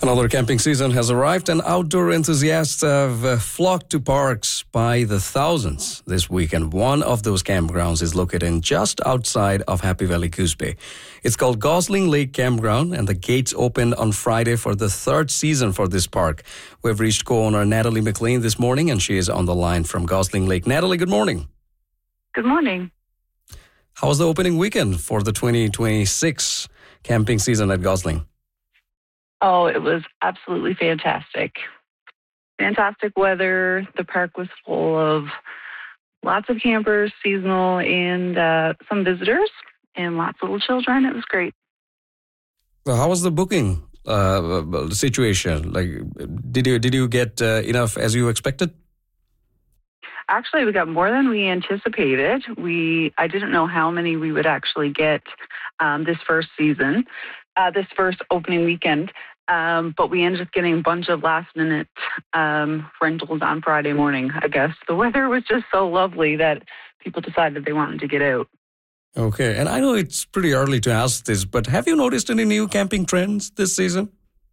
Another camping season has arrived and outdoor enthusiasts have flocked to parks by the thousands this weekend. One of those campgrounds is located just outside of Happy Valley, Goose Bay. It's called Gosling Lake Campground, and the gates opened on Friday for the third season for this park. We've reached co-owner Natalie McLean this morning, and she is on the line from Gosling Lake. Natalie, good morning. Good morning. How was the opening weekend for the 2026 camping season at Gosling? Oh, it was absolutely fantastic. Fantastic weather. The park was full of lots of campers, seasonal, and some visitors, and lots of little children. It was great. So how was the booking situation? Like, did you get enough as you expected? Actually, we got more than we anticipated. I didn't know how many we would actually get this first season, this first opening weekend. But we ended up getting a bunch of last-minute rentals on Friday morning, I guess. The weather was just so lovely that people decided they wanted to get out. Okay, and I know it's pretty early to ask this, but have you noticed any new camping trends this season?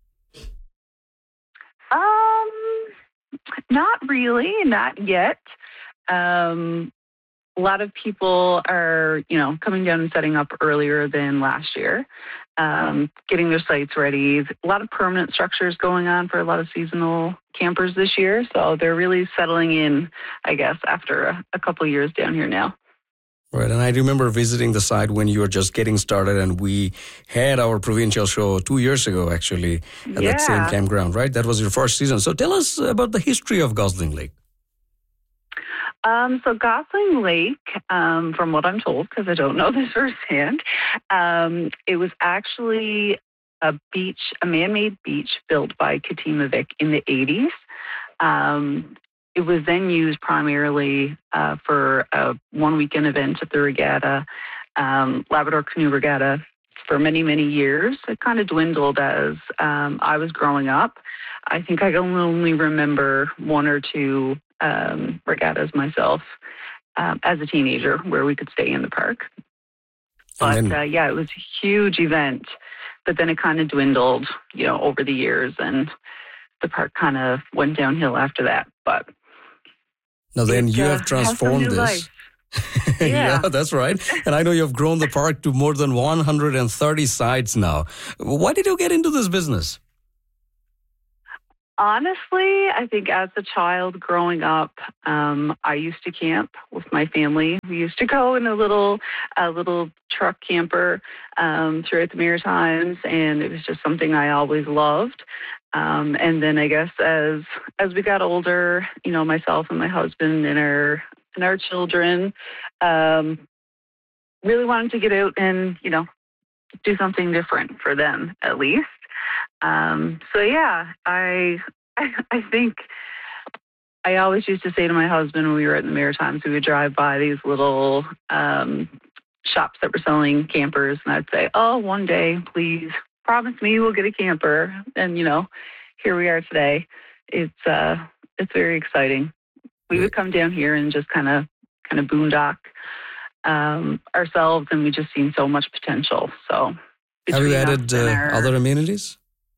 Not really, not yet. A lot of people are, coming down and setting up earlier than last year, getting their sites ready. A lot of permanent structures going on for a lot of seasonal campers this year. So they're really settling in, I guess, after a couple of years down here now. Right, and I remember visiting the site when you were just getting started, and we had our provincial show 2 years ago, actually, at that same campground, right? That was your first season. So tell us about the history of Gosling Lake. So Gosling Lake, from what I'm told, because I don't know this firsthand, it was actually a man-made beach built by Katimavik in the 80s. It was then used primarily for a one-weekend event at the regatta, Labrador Canoe Regatta, for many, many years. It kind of dwindled as I was growing up. I think I can only remember one or two regattas myself as a teenager where we could stay in the park. But it was a huge event. But then it kind of dwindled, over the years, and the park kind of went downhill after that. But now then you have transformed this. Yeah, that's right. And I know you've grown the park to more than 130 sites now. Why did you get into this business? Honestly, I think as a child growing up, I used to camp with my family. We used to go in a little truck camper throughout the Maritimes, and it was just something I always loved. And then I guess as we got older, myself and my husband and our children really wanted to get out and, do something different for them at least. I think I always used to say to my husband when we were at the Maritimes, we would drive by these little shops that were selling campers, and I'd say, "Oh, one day, please promise me we'll get a camper." And here we are today. It's very exciting. We would come down here and just kind of boondock ourselves, and we just seen so much potential. So have you added other amenities?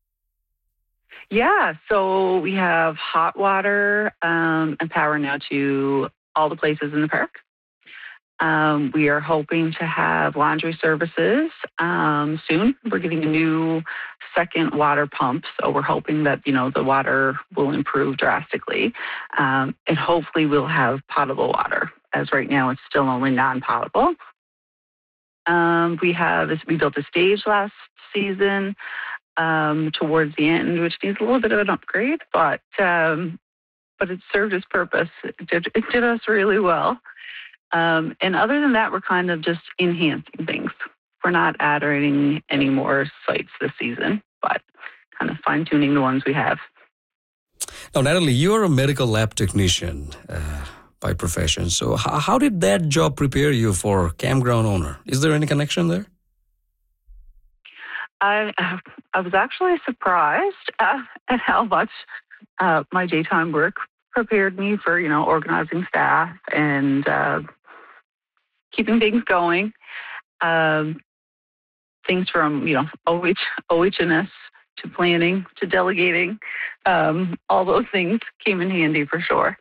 Yeah, so we have hot water and power now to all the places in the park. We are hoping to have laundry services soon. We're getting a new second water pump, so we're hoping that, the water will improve drastically. And hopefully we'll have potable water, as right now it's still only non-potable. We built a stage last season towards the end, which needs a little bit of an upgrade, but it served its purpose. It did us really well. And other than that, we're kind of just enhancing things. We're not adding any more sites this season, but kind of fine-tuning the ones we have. Now, Natalie, you're a medical lab technician by profession. So how did that job prepare you for campground owner? Is there any connection there? I was actually surprised at how much my daytime work prepared me for, organizing staff and keeping things going. Things from, OH&S to planning to delegating. All those things came in handy for sure.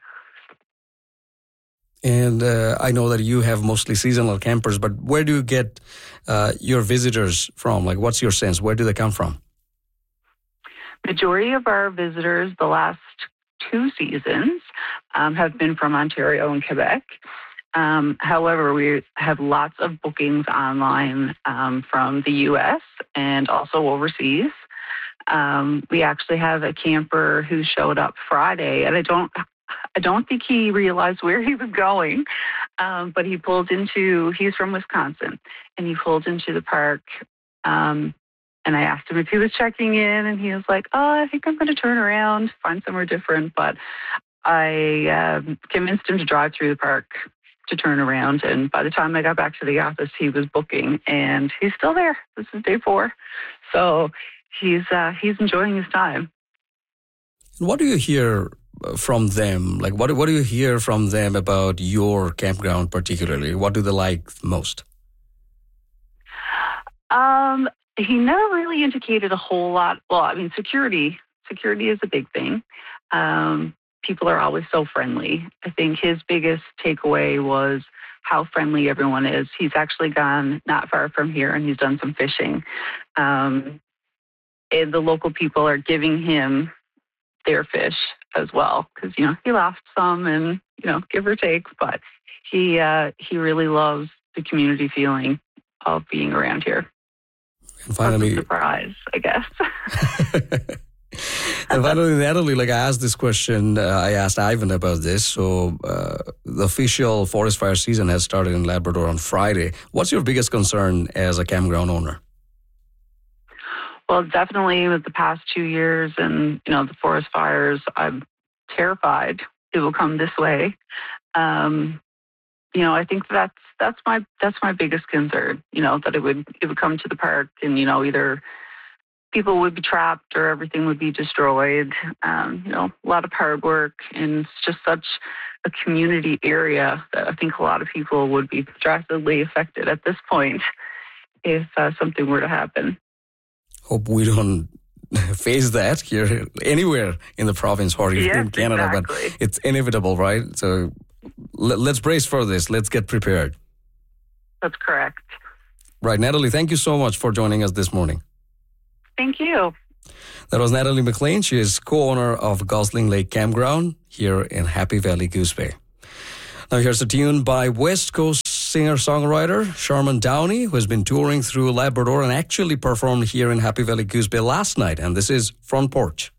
And I know that you have mostly seasonal campers, but where do you get your visitors from? Like, what's your sense? Where do they come from? Majority of our visitors the last 2 seasons have been from Ontario and Quebec. However, we have lots of bookings online from the U.S. and also overseas. We actually have a camper who showed up Friday, and I don't think he realized where he was going, but he's from Wisconsin, and he pulled into the park, and I asked him if he was checking in, and he was like, I think I'm going to turn around, find somewhere different, but I convinced him to drive through the park to turn around, and by the time I got back to the office, he was booking, and he's still there. This is day 4, so he's enjoying his time. What do you hear from them? Like, what do you hear from them about your campground particularly? What do they like most? He never really indicated a whole lot. Well, I mean, security is a big thing. People are always so friendly. I think his biggest takeaway was how friendly everyone is. He's actually gone not far from here, and he's done some fishing. And the local people are giving him their fish as well, because he lost some, and give or take, but he really loves the community feeling of being around here. And finally, surprise, I guess. And finally, Natalie, I asked this question, I asked Ivan about this. So the official forest fire season has started in Labrador on Friday. What's your biggest concern as a campground owner? Well, definitely with the past 2 years and, the forest fires, I'm terrified it will come this way. I think that's my biggest concern, that it would come to the park and, either people would be trapped or everything would be destroyed. A lot of hard work, and it's just such a community area that I think a lot of people would be drastically affected at this point if something were to happen. Hope we don't face that here anywhere in the province or even in Canada, exactly. But it's inevitable, right? So let's brace for this. Let's get prepared. That's correct. Right. Natalie, thank you so much for joining us this morning. Thank you. That was Natalie McLean. She is co-owner of Gosling Lake Campground here in Happy Valley, Goose Bay. Now here's a tune by West Coast singer-songwriter Sharman Downey, who has been touring through Labrador and actually performed here in Happy Valley, Goose Bay last night. And this is Front Porch.